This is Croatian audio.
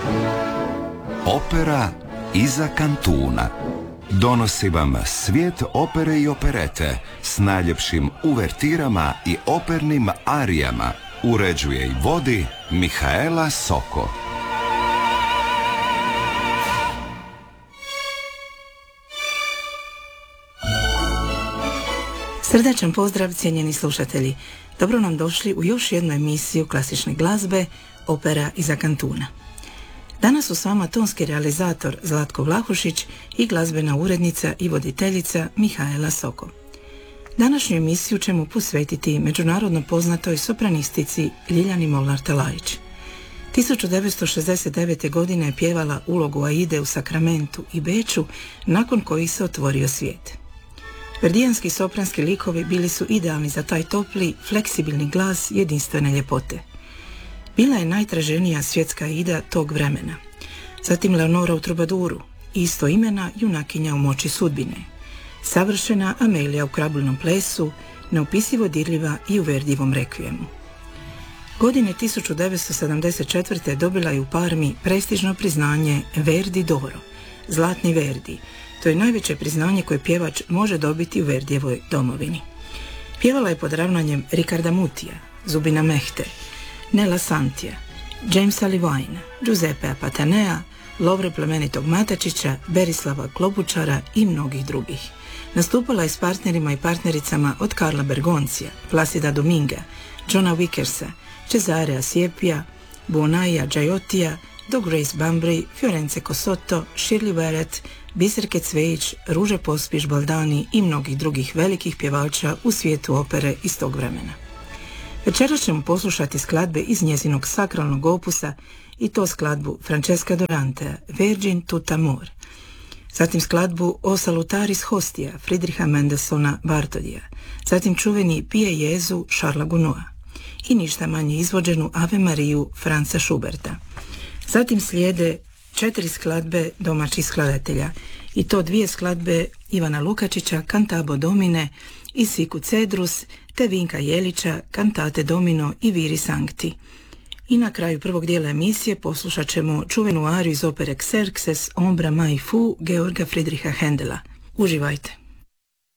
Opera iza kantuna donosi vam svijet opere i operete s najljepšim uvertirama i opernim arijama. Uređuje i vodi Mihaela Soko. Srdačan pozdrav, cijenjeni slušatelji. Dobro nam došli u još jednu emisiju klasične glazbe Opera iza kantuna. Danas su s vama tonski realizator Zlatko Vlahušić i glazbena urednica i voditeljica Mihaela Soko. Današnju emisiju ćemo posvetiti međunarodno poznatoj sopranistici Ljiljani Molnar-Talajić. 1969. godine je pjevala ulogu Aide u Sakramentu i Beču, nakon kojih se otvorio svijet. Verdijanski sopranski likovi bili su idealni za taj topli, fleksibilni glas jedinstvene ljepote. Bila je najtraženija svjetska Aida tog vremena. Zatim Leonora u Trubaduru, istoimena junakinja u Moći sudbine. Savršena Amelija u Krabuljnom plesu, neopisivo dirljiva i u Verdijevom rekvijemu. Godine 1974. dobila je u Parmi prestižno priznanje Verdi d'Oro, Zlatni Verdi. To je najveće priznanje koje pjevač može dobiti u Verdijevoj domovini. Pjevala je pod ravnanjem Ricarda Mutija, Zubina Mehte, Nela Santija, Jamesa Levina, Giuseppea Patanea, Lovre plemenitog Matačića, Berislava Klobučara i mnogih drugih. Nastupala je s partnerima i partnericama od Karla Bergoncija, Placida Dominga, Johna Wickersa, Cesarea Siepija, Buonaia Giottija, do Grace Bumbry, Fiorence Cosotto, Shirley Barrett, Biserke Cvejić, Ruže Pospiš Baldani i mnogih drugih velikih pjevača u svijetu opere iz tog vremena. Večeras ćemo poslušati skladbe iz njezinog sakralnog opusa, i to skladbu Francesca Dorantea, Virgin tut amor, zatim skladbu O salutaris hostia Friedricha Mendelssohna Bartholdija, zatim čuveni Pije Jezu Charlesa Gounod'a i ništa manje izvođenu Ave Mariju Franza Schuberta. Zatim slijede 4 skladbe domaćih skladatelja, i to 2 skladbe Ivana Lukačića, Cantabo Domine i Sicu Cedrus, te Vinka Jelića, Cantate Domino i Viri Sancti. I na kraju prvog dijela emisije poslušat ćemo čuvenu ariju iz opere Xerxes, Ombra mai fu, Georga Friedricha Händela. Uživajte!